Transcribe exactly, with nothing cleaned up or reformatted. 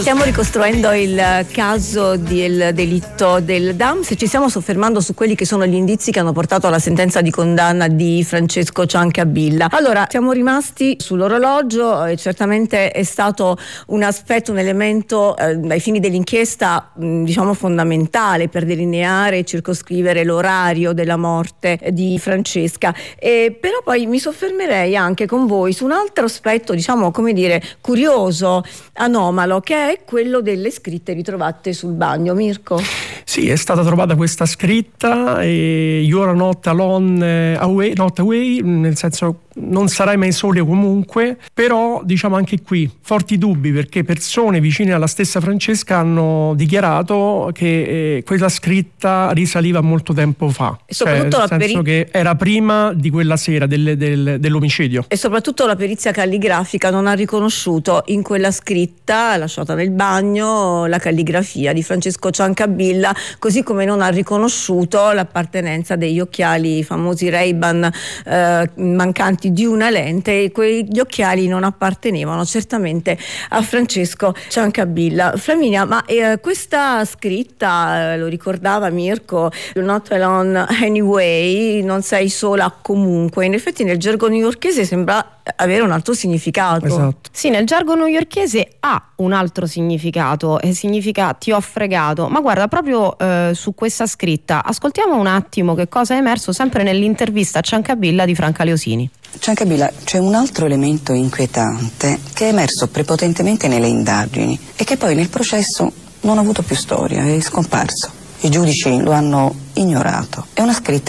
Stiamo ricostruendo il caso del delitto del D A M S e ci stiamo soffermando su quelli che sono gli indizi che hanno portato alla sentenza di condanna di Francesco Ciancabilla. Allora, siamo rimasti sull'orologio e certamente è stato un aspetto, un elemento eh, ai fini dell'inchiesta mh, diciamo fondamentale per delineare e circoscrivere l'orario della morte di Francesca. E, però poi mi soffermerei anche con voi su un altro aspetto, diciamo, come dire, curioso, anomalo, che è quello delle scritte ritrovate sul bagno. Mirko? Sì, è stata trovata questa scritta e You are not alone away, not away, nel senso non sarai mai solo comunque, però diciamo anche qui forti dubbi, perché persone vicine alla stessa Francesca hanno dichiarato che eh, quella scritta risaliva molto tempo fa, e soprattutto cioè, la nel senso peri- che era prima di quella sera del, del, dell'omicidio. E soprattutto la perizia calligrafica non ha riconosciuto in quella scritta lasciata nel bagno la calligrafia di Francesco Ciancabilla, così come non ha riconosciuto l'appartenenza degli occhiali, i famosi Ray-Ban eh, mancanti di una lente, e quegli occhiali non appartenevano certamente a Francesco Ciancabilla. Flaminia, ma eh, questa scritta, eh, lo ricordava Mirko, You're not alone anyway, non sei sola comunque, in effetti nel gergo newyorkese sembra avere un altro significato. Esatto. Sì, nel gergo newyorkese ha un altro significato e significa ti ho fregato. Ma guarda, proprio eh, su questa scritta ascoltiamo un attimo che cosa è emerso sempre nell'intervista a Ciancabilla di Franca Leosini. Ciancabilla, c'è un altro elemento inquietante che è emerso prepotentemente nelle indagini e che poi nel processo non ha avuto più storia, è scomparso. I giudici lo hanno ignorato. È una scritta